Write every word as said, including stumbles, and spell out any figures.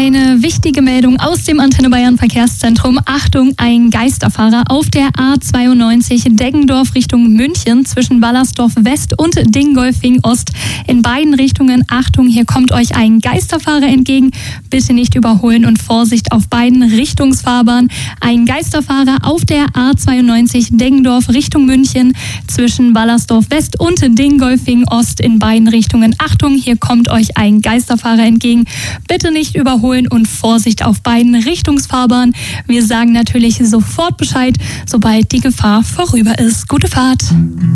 Eine wichtige Meldung aus dem Antenne Bayern Verkehrszentrum. Achtung, ein Geisterfahrer auf der A zweiundneunzig Deggendorf Richtung München zwischen Wallersdorf West und Dingolfing Ost. In beiden Richtungen, Achtung, hier kommt euch ein Geisterfahrer entgegen. Bitte nicht überholen und Vorsicht auf beiden Richtungsfahrbahnen. Ein Geisterfahrer auf der A zweiundneunzig Deggendorf Richtung München zwischen Wallersdorf West und Dingolfing Ost. In beiden Richtungen, Achtung, hier kommt euch ein Geisterfahrer entgegen. Bitte nicht überholen und Vorsicht auf beiden Richtungsfahrbahnen. Wir sagen natürlich sofort Bescheid, sobald die Gefahr vorüber ist. Gute Fahrt!